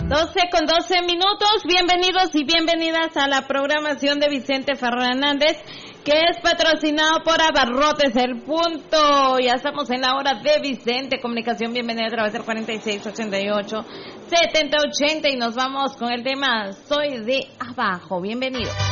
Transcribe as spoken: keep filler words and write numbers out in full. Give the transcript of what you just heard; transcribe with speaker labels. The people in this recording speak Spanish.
Speaker 1: doce con doce minutos, bienvenidos y bienvenidas a la programación de Vicente Fernández, que es patrocinado por Abarrotes El Punto. Ya estamos en la hora de Vicente Comunicación, bienvenida a través del cuarenta y seis ochenta y ocho setenta ochenta y nos vamos con el tema Soy de Abajo, bienvenidos.